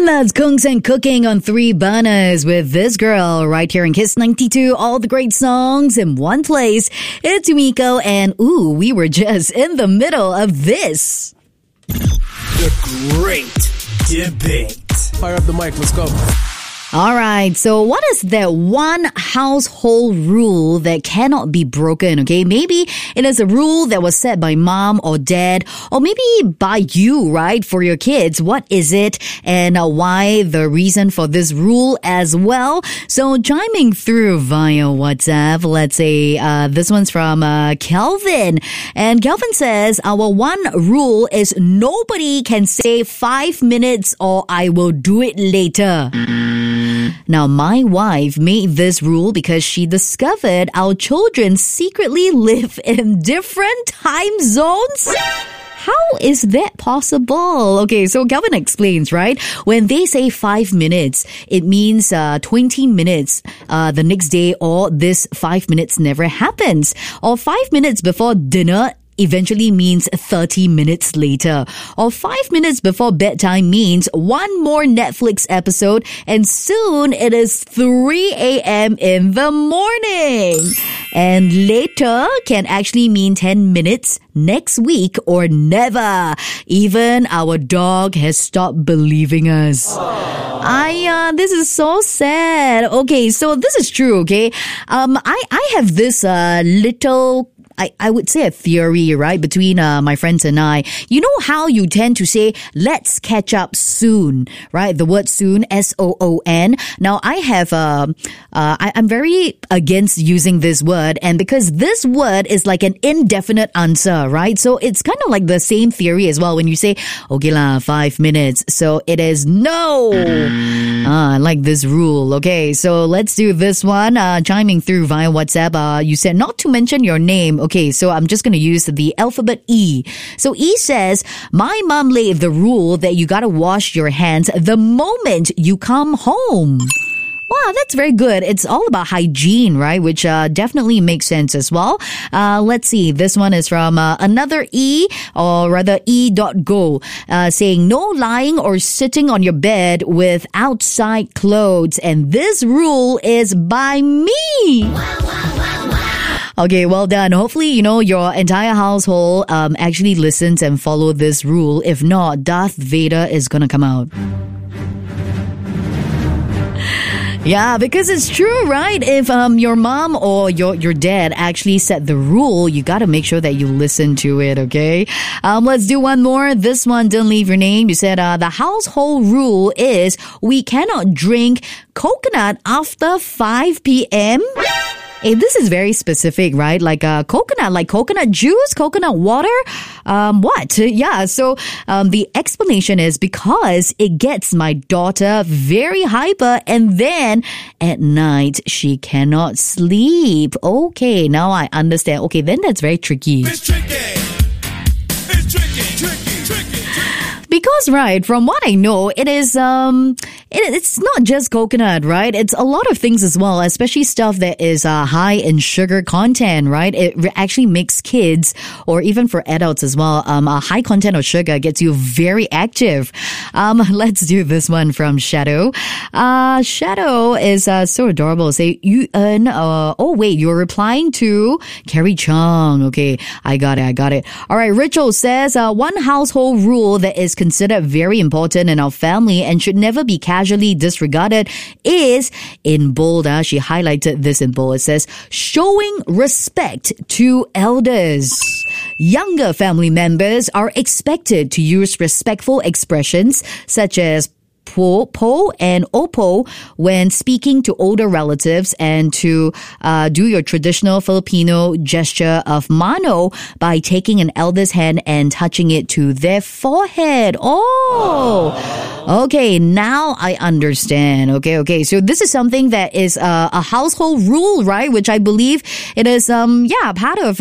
That's Kungs and Cooking on 3 Burners with this girl right here in Kiss 92. All the great songs in one place. It's Umiko, and we were just in the middle of this. The Great Debate. Fire up the mic, let's go. All right, so what is that one household rule that cannot be broken, okay? Maybe it is a rule that was set by mom or dad, or maybe by you, right, for your kids. What is it, and why the reason for this rule as well? So chiming through via WhatsApp, let's say this one's from Kelvin. And Kelvin says, our one rule is nobody can say 5 minutes or I will do it later. Now, my wife made this rule because she discovered our children secretly live in different time zones. How is that possible? Okay, so Calvin explains, right? When they say 5 minutes, it means 20 minutes the next day, or this 5 minutes never happens. Or 5 minutes before dinner eventually means 30 minutes later. Or 5 minutes before bedtime means one more Netflix episode, and soon it is 3 a.m. in the morning. And later can actually mean 10 minutes, next week, or never. Even our dog has stopped believing us. This is so sad. Okay, so this is true, okay? I have this little, I would say a theory, right, between my friends and I. You know how you tend to say, let's catch up soon, right? The word soon, S-O-O-N. Now, I have, I'm very against using this word, and because this word is like an indefinite answer, right? So it's kind of like the same theory as well when you say, okay lah, 5 minutes. So it is no. I like this rule. Okay, so let's do this one. Chiming through via WhatsApp, you said not to mention your name. Okay, so I'm just going to use the alphabet E. So E says, my mom laid the rule that you got to wash your hands the moment you come home. Wow, that's very good. It's all about hygiene, right? Which definitely makes sense as well. Let's see. This one is from another E, or rather E.go, saying no lying or sitting on your bed with outside clothes. And this rule is by me. Okay, well done. Hopefully, your entire household actually listens and follow this rule. If not, Darth Vader is gonna come out. Yeah, because it's true, right? If your mom or your dad actually set the rule, you got to make sure that you listen to it, okay? Let's do one more. This one, don't leave your name. You said the household rule is we cannot drink coconut after 5 p.m. Hey, this is very specific, right? Like coconut, like coconut juice, coconut water. What? Yeah, so the explanation is because it gets my daughter very hyper, and then at night she cannot sleep. Okay, now I understand. Okay, then that's very tricky. It's tricky. It's tricky. Because, right, from what I know, it is, it's not just coconut, right? It's a lot of things as well, especially stuff that is high in sugar content, right? It actually makes kids, or even for adults as well, a high content of sugar gets you very active. Let's do this one from Shadow. Shadow is so adorable. Say, you're replying to Carrie Chung. Okay, I got it. All right, Rachel says, one household rule that is considered very important in our family and should never be casually disregarded is, in bold, she highlighted this in bold. It says, showing respect to elders. Younger family members are expected to use respectful expressions such as po and opo when speaking to older relatives, and to do your traditional Filipino gesture of mano by taking an elder's hand and touching it to their forehead. Okay, now I understand. Okay. So this is something that is a household rule, right? Which I believe it is, part of